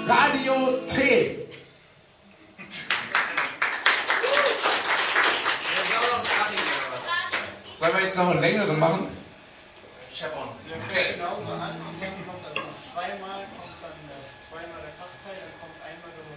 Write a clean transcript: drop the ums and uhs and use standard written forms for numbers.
Radio T. Sollen wir jetzt noch einen längeren machen? Chapon. Genauso an, und dann kommt also noch zweimal der Kraftteil, dann kommt einmal